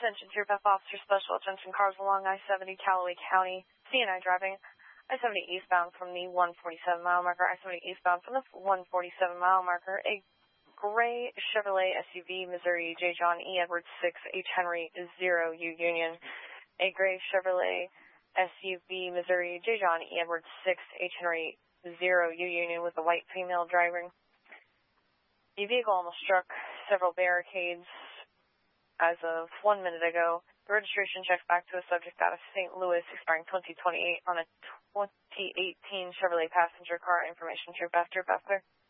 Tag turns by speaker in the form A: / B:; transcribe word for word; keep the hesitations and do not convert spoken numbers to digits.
A: Attention to your F Officer Special Attention cars along I seventy Callaway County, C and I driving I seventy eastbound from the one forty-seven mile marker, I seventy eastbound from the one forty-seven mile marker. A gray Chevrolet S U V, Missouri J. John E. Edwards six H. Henry zero U Union. A gray Chevrolet S U V, Missouri J. John E. Edwards six H. Henry zero U Union with a white female driving. The vehicle almost struck several barricades as of one minute ago. The registration checks back to a subject out of Saint Louis expiring twenty twenty-eight on a twenty eighteen Chevrolet passenger car. Information trip after Bethler.